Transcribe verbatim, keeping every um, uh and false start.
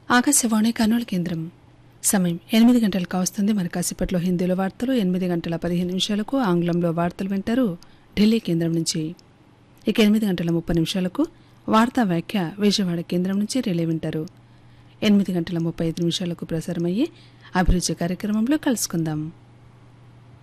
ఆకాశవాణి కర్నూలు కేంద్రం. సమయం ఎనిమిది గంటలు కావస్తుంది. మన కాసేపట్లో హిందీలో వార్తలు, ఎనిమిది గంటల పదిహేను నిమిషాలకు ఆంగ్లంలో వార్తలు వింటారు ఢిల్లీ కేంద్రం నుంచి. ఇక ఎనిమిది గంటల ముప్పై నిమిషాలకు వార్తా వ్యాఖ్య విజయవాడ కేంద్రం నుంచి రిలే వింటారు. ఎనిమిది గంటల ముప్పై ఐదు నిమిషాలకు ప్రసారమయ్యే అభిరుచి కార్యక్రమంలో కలుసుకుందాం.